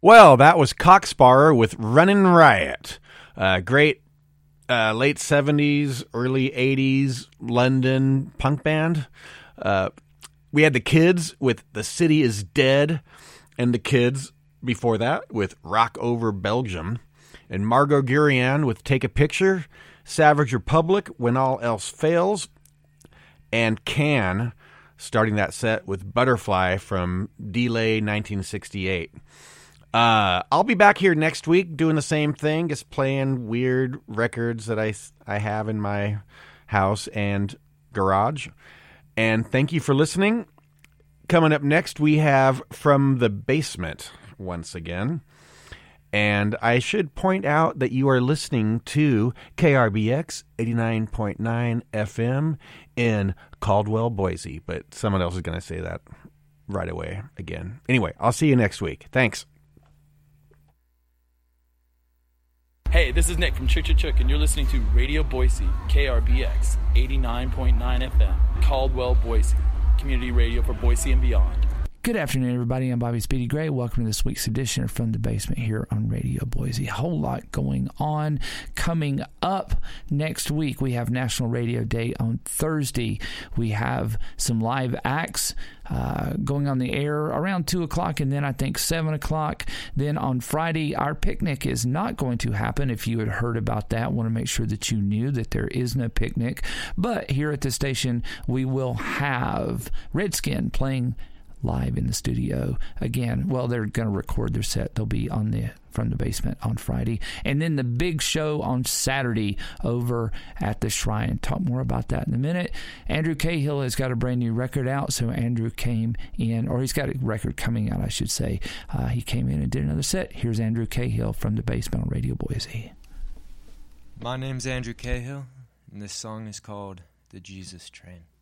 Well, that was Cocksparrer with Runnin' Riot. Great late 70s, early 80s London punk band. We had the Kids with The City Is Dead, and the Kids before that with Rock Over Belgium, and Margot Gurian with Take a Picture, Savage Republic, When All Else Fails, and Can, starting that set with Butterfly from Delay 1968. I'll be back here next week doing the same thing, just playing weird records that I have in my house and garage. And thank you for listening. Coming up next, we have From the Basement once again. And I should point out that you are listening to KRBX 89.9 FM in Caldwell, Boise. But someone else is going to say that right away again. Anyway, I'll see you next week. Thanks. Hey, this is Nick from Chick Chick Chick, and you're listening to Radio Boise, KRBX 89.9 FM, Caldwell, Boise, community radio for Boise and beyond. Good afternoon, everybody. I'm Bobby Speedy Gray. Welcome to this week's edition of From the Basement here on Radio Boise. A whole lot going on. Coming up next week, we have National Radio Day on Thursday. We have some live acts going on the air around 2 o'clock, and then I think 7 o'clock. Then on Friday, our picnic is not going to happen. If you had heard about that, I want to make sure that you knew that there is no picnic. But here at the station, we will have Redskin playing live in the studio again. Well, they're going to record their set. They'll be on From the Basement on Friday, and then the big show on Saturday over at the Shrine. Talk more about that in a minute. Andrew Cahill has got a brand new record out, so Andrew came in, or he's got a record coming out, I should say. He came in and did another set. Here's Andrew Cahill from the Basement on Radio Boise. My name's Andrew Cahill, and this song is called The Jesus Train.